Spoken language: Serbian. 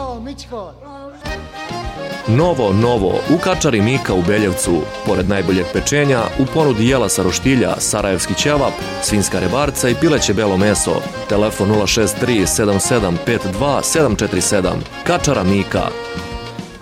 Ćao, Mićko. Novo, u Kačari Mika u Beljevcu. Pored najboljeg pečenja, u ponudi jela sa roštilja, sarajevski ćevap, svinjska rebarca i pileće belo meso. Telefon 063 7752 747. Kačara Mika.